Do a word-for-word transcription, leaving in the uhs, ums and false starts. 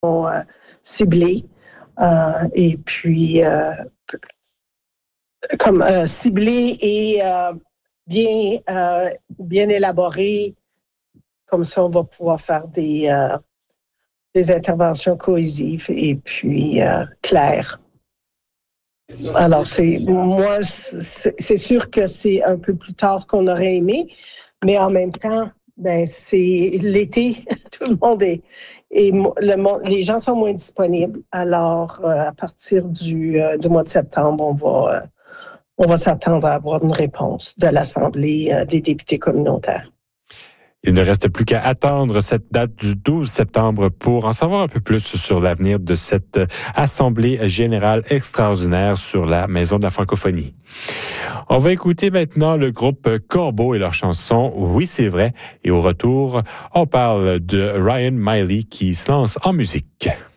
euh, ciblées euh, et puis euh, comme euh, ciblées et euh, bien euh, bien élaborées. Comme ça, on va pouvoir faire des euh, des interventions cohésives et puis euh, claires. Alors, c'est moi, c'est, c'est sûr que c'est un peu plus tard qu'on aurait aimé, mais en même temps, ben c'est l'été, tout le monde est et le monde, les gens sont moins disponibles. Alors, euh, à partir du euh, du mois de septembre, on va euh, on va s'attendre à avoir une réponse de l'Assemblée euh, des députés communautaires. Il ne reste plus qu'à attendre cette date du douze septembre pour en savoir un peu plus sur l'avenir de cette Assemblée générale extraordinaire sur la Maison de la francophonie. On va écouter maintenant le groupe Corbeau et leur chanson « Oui, c'est vrai ». Et au retour, on parle de Ryan Miley qui se lance en musique.